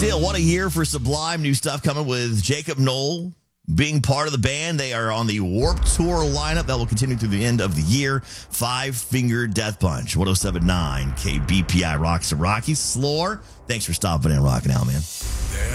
Still, what a year for Sublime. New stuff coming with Jacob Knoll being part of the band. They are on the Warped Tour lineup that will continue through the end of the year. Five Finger Death Punch. 107.9 KBPI Rocks and Rockies. Slore, thanks for stopping in and rocking out, man.